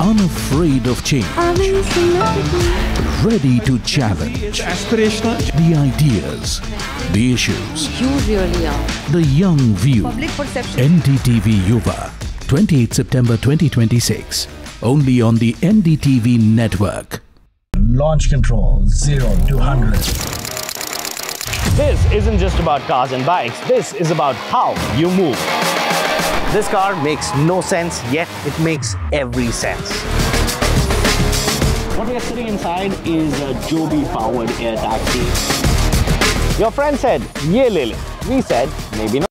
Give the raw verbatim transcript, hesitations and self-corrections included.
unafraid of change, ready to challenge Aspirational. the ideas, the issues, You really are. the young view. Public perception. N D T V Yuva, twenty-eighth September twenty twenty-six. Only on the N D T V network. Launch control zero to one hundred. This isn't just about cars and bikes, this is about how you move. This car makes no sense, yet it makes every sense. What we are sitting inside is a Joby-powered air taxi. Your friend said, "Ye le le." We said, maybe not.